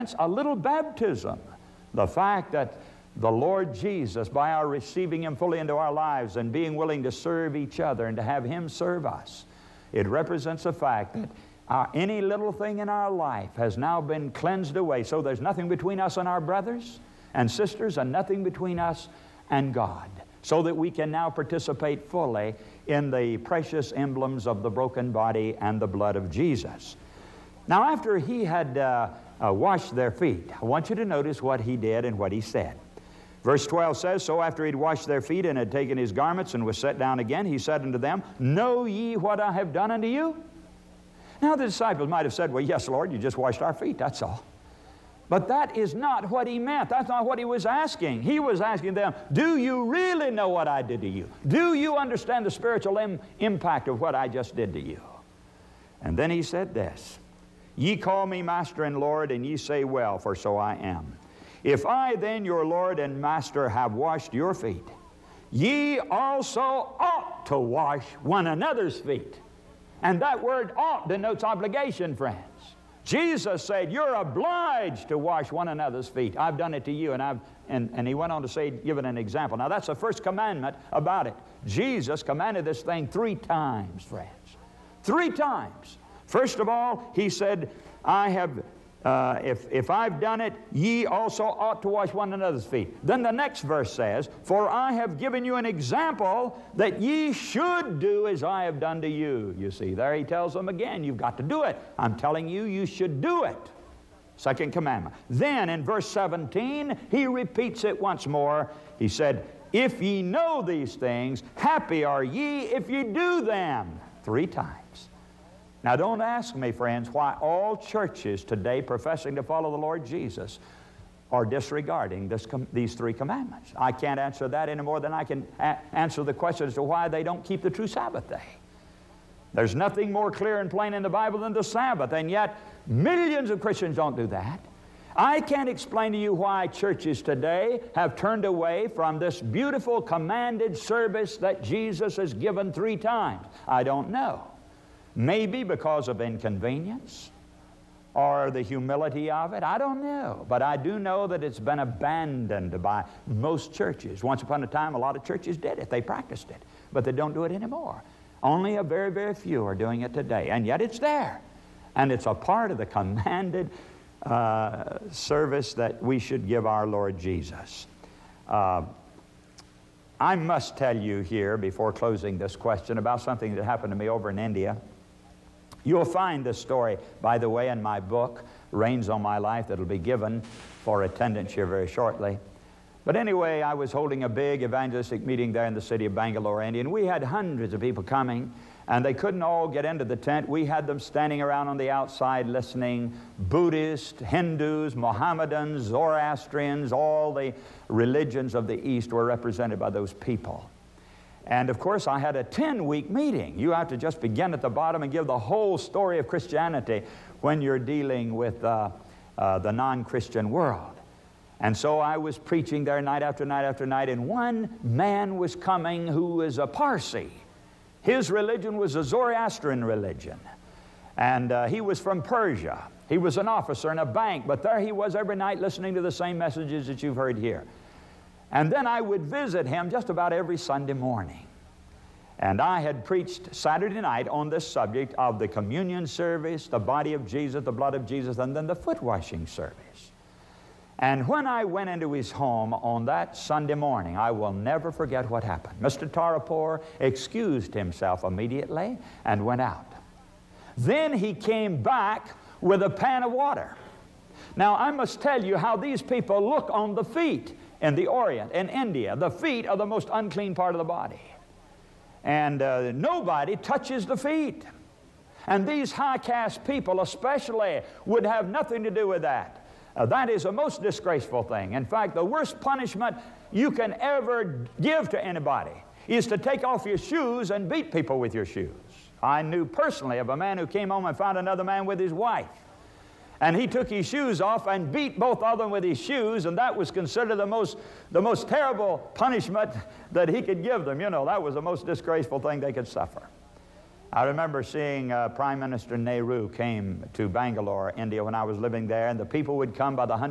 a little baptism. The fact that the Lord Jesus, by our receiving Him fully into our lives and being willing to serve each other and to have Him serve us, it represents the fact that any little thing in our life has now been cleansed away. So there's nothing between us and our brothers and sisters, and nothing between us and God, so that we can now participate fully in the precious emblems of the broken body and the blood of Jesus. Now, after He had washed their feet, I want you to notice what He did and what He said. Verse 12 says, "So after He'd washed their feet and had taken His garments and was set down again, He said unto them, Know ye what I have done unto you?" Now the disciples might have said, "Well, yes, Lord, you just washed our feet, that's all." But that is not what He meant. That's not what He was asking. He was asking them, do you really know what I did to you? Do you understand the spiritual impact of what I just did to you? And then He said this, "Ye call me Master and Lord, and ye say well, for so I am. If I then, your Lord and Master, have washed your feet, ye also ought to wash one another's feet." And that word ought denotes obligation, friends. Jesus said, you're obliged to wash one another's feet. I've done it to you, and He went on to say, give it an example. Now that's the first commandment about it. Jesus commanded this thing 3 times, friends. 3 times. First of all, He said, if I've done it, ye also ought to wash one another's feet. Then the next verse says, "For I have given you an example that ye should do as I have done to you." You see, there He tells them again, you've got to do it. I'm telling you, you should do it. Second commandment. Then in verse 17, He repeats it once more. He said, "If ye know these things, happy are ye if ye do them." 3 times. Now don't ask me, friends, why all churches today professing to follow the Lord Jesus are disregarding these 3 commandments. I can't answer that any more than I can answer the question as to why they don't keep the true Sabbath day. There's nothing more clear and plain in the Bible than the Sabbath, and yet millions of Christians don't do that. I can't explain to you why churches today have turned away from this beautiful commanded service that Jesus has given 3 times. I don't know. Maybe because of inconvenience or the humility of it. I don't know. But I do know that it's been abandoned by most churches. Once upon a time, a lot of churches did it. They practiced it. But they don't do it anymore. Only a very, very few are doing it today. And yet it's there. And it's a part of the commanded service that we should give our Lord Jesus. I must tell you here, before closing this question, about something that happened to me over in India. You'll find this story, by the way, in my book, Reigns on My Life, that'll be given for attendance here very shortly. But anyway, I was holding a big evangelistic meeting there in the city of Bangalore, India, and we had hundreds of people coming, and they couldn't all get into the tent. We had them standing around on the outside listening. Buddhists, Hindus, Mohammedans, Zoroastrians, all the religions of the East were represented by those people. And of course, I had a 10-week meeting. You have to just begin at the bottom and give the whole story of Christianity when you're dealing with the non-Christian world. And so I was preaching there night after night after night, and one man was coming who was a Parsi. His religion was a Zoroastrian religion. And he was from Persia. He was an officer in a bank, but there he was every night listening to the same messages that you've heard here. And then I would visit him just about every Sunday morning. And I had preached Saturday night on this subject of the communion service, the body of Jesus, the blood of Jesus, and then the foot washing service. And when I went into his home on that Sunday morning, I will never forget what happened. Mr. Tarapur excused himself immediately and went out. Then he came back with a pan of water. Now I must tell you how these people look on the feet in the Orient, in India. The feet are the most unclean part of the body. And nobody touches the feet. And these high-caste people especially would have nothing to do with that. That is a most disgraceful thing. In fact, the worst punishment you can ever give to anybody is to take off your shoes and beat people with your shoes. I knew personally of a man who came home and found another man with his wife. And he took his shoes off and beat both of them with his shoes, and that was considered the most terrible punishment that he could give them. You know, that was the most disgraceful thing they could suffer. I remember seeing Prime Minister Nehru came to Bangalore, India, when I was living there, and the people would come by the hundreds.